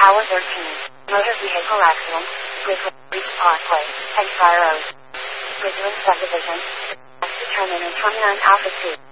Tower 13. Motor vehicle accident. Bridgeland Beach Parkway. Empire Road. Bridgeland Subdivision. To turn in 29 Alpha 2.